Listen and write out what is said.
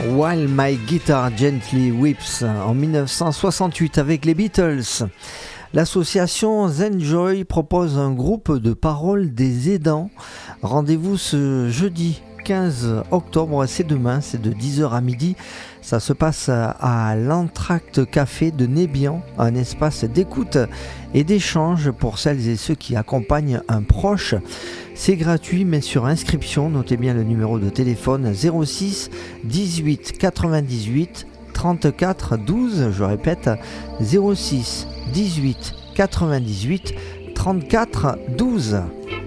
While My Guitar Gently Weeps en 1968 avec les Beatles. L'association Zenjoy propose un groupe de parole des aidants. Rendez-vous ce jeudi 15 octobre, c'est demain, c'est de 10h à midi. Ça se passe à l'Entracte Café de Nébian, un espace d'écoute et d'échange pour celles et ceux qui accompagnent un proche. C'est gratuit mais sur inscription, notez bien le numéro de téléphone 06 18 98 34 12, je répète 06 18 98 34 12.